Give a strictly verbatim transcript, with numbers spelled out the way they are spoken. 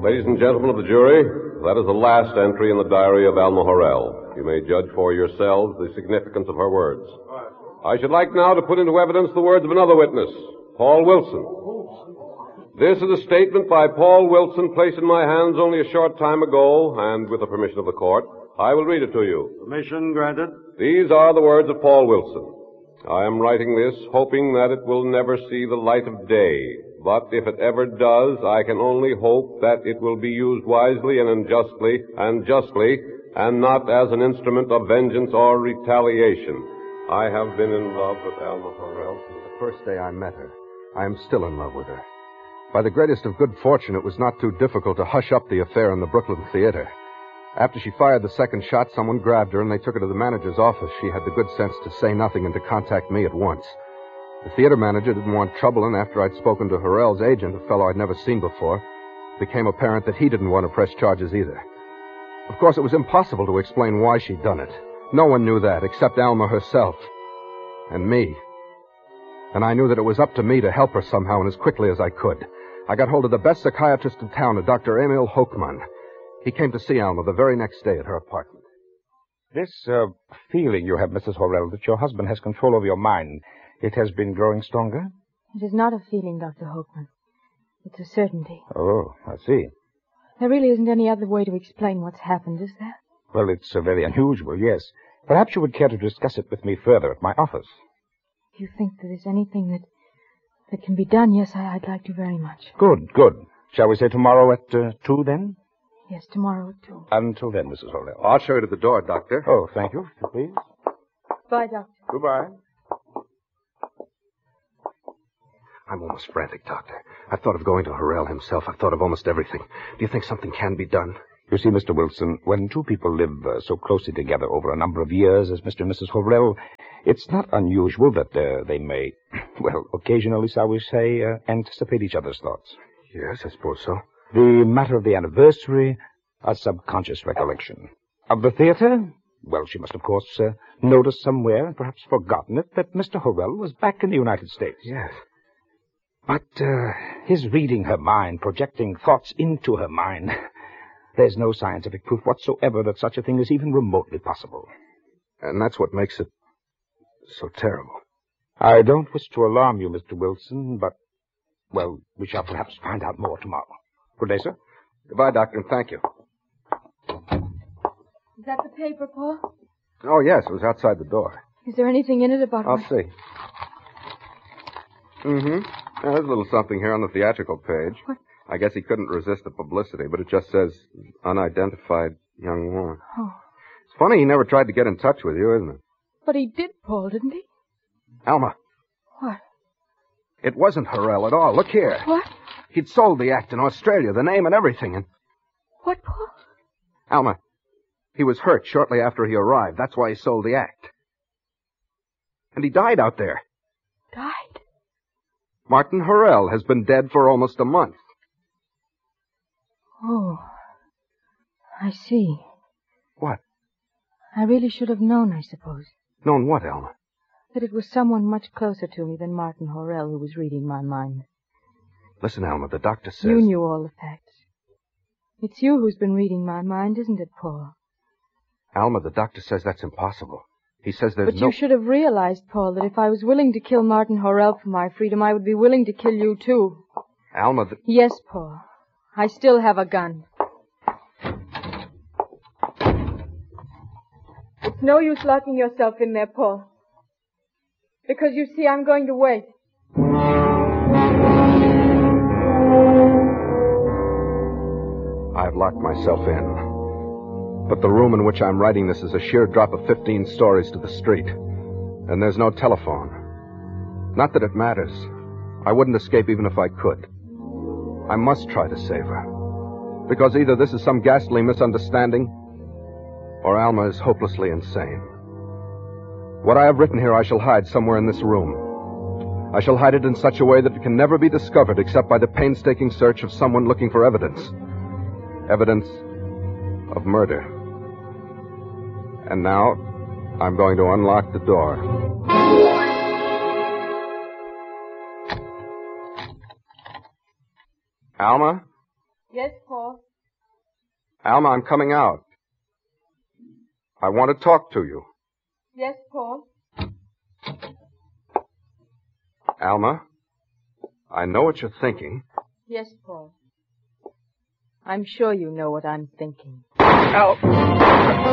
Ladies and gentlemen of the jury, that is the last entry in the diary of Alma Horrell. You may judge for yourselves the significance of her words. I should like now to put into evidence the words of another witness, Paul Wilson. This is a statement by Paul Wilson placed in my hands only a short time ago, and with the permission of the court, I will read it to you. Permission granted. These are the words of Paul Wilson. I am writing this hoping that it will never see the light of day. But if it ever does, I can only hope that it will be used wisely and unjustly and justly, and not as an instrument of vengeance or retaliation. I have been in love with Alma Horrell since the first day I met her. I am still in love with her. By the greatest of good fortune, it was not too difficult to hush up the affair in the Brooklyn Theater. After she fired the second shot, someone grabbed her and they took her to the manager's office. She had the good sense to say nothing and to contact me at once. The theater manager didn't want trouble, and after I'd spoken to Horrell's agent, a fellow I'd never seen before, it became apparent that he didn't want to press charges either. Of course, it was impossible to explain why she'd done it. No one knew that, except Alma herself. And me. And I knew that it was up to me to help her somehow and as quickly as I could. I got hold of the best psychiatrist in town, a Doctor Emil Hochman. He came to see Alma the very next day at her apartment. This uh, feeling you have, Missus Horrell, that your husband has control over your mind, it has been growing stronger? It is not a feeling, Doctor Hochman. It's a certainty. Oh, I see. There really isn't any other way to explain what's happened, is there? Well, it's uh, very unusual, yes. Perhaps you would care to discuss it with me further at my office. If you think that there's anything that that can be done, yes, I, I'd like to very much. Good, good. Shall we say tomorrow at uh, two, then? Yes, tomorrow at two. Until then, Missus Horrell. I'll show you to the door, Doctor. Oh, thank you. Please. Bye, Doctor. Goodbye. I'm almost frantic, Doctor. I've thought of going to Horrell himself. I've thought of almost everything. Do you think something can be done? You see, Mister Wilson, when two people live uh, so closely together over a number of years as Mister and Missus Horrell, it's not unusual that uh, they may, well, occasionally, shall we say, uh, anticipate each other's thoughts. Yes, I suppose so. The matter of the anniversary, a subconscious recollection. Of the theater, well, she must, of course, uh, notice somewhere, and perhaps forgotten it, that Mister Horrell was back in the United States. Yes. But uh, his reading her mind, projecting thoughts into her mind, there's no scientific proof whatsoever that such a thing is even remotely possible. And that's what makes it so terrible. I don't wish to alarm you, Mister Wilson, but, well, we shall perhaps find out more tomorrow. Good day, sir. Goodbye, Doctor, and thank you. Is that the paper, Paul? Oh, yes, it was outside the door. Is there anything in it about I'll my... see. Mm-hmm. Yeah, there's a little something here on the theatrical page. What? I guess he couldn't resist the publicity, but it just says, unidentified young woman. Oh. It's funny he never tried to get in touch with you, isn't it? But he did, Paul, didn't he? Alma. What? It wasn't Horrell at all. Look here. What? He'd sold the act in Australia, the name and everything, and... What, Paul? Alma, he was hurt shortly after he arrived. That's why he sold the act. And he died out there. Died? Martin Horrell has been dead for almost a month. Oh, I see. What? I really should have known, I suppose. Known what, Alma? That it was someone much closer to me than Martin Horrell who was reading my mind. Listen, Alma, the doctor says... You knew all the facts. It's you who's been reading my mind, isn't it, Paul? Alma, the doctor says that's impossible. He says there's but no... But you should have realized, Paul, that if I was willing to kill Martin Horrell for my freedom, I would be willing to kill you, too. Alma, the... Yes, Paul. I still have a gun. It's no use locking yourself in there, Paul. Because, you see, I'm going to wait. I've locked myself in. But the room in which I'm writing this is a sheer drop of fifteen stories to the street. And there's no telephone. Not that it matters. I wouldn't escape even if I could. I must try to save her. Because either this is some ghastly misunderstanding, or Alma is hopelessly insane. What I have written here I shall hide somewhere in this room. I shall hide it in such a way that it can never be discovered except by the painstaking search of someone looking for evidence. Evidence of murder. And now, I'm going to unlock the door. Alma? Yes, Paul? Alma, I'm coming out. I want to talk to you. Yes, Paul? Alma, I know what you're thinking. Yes, Paul. I'm sure you know what I'm thinking. Al...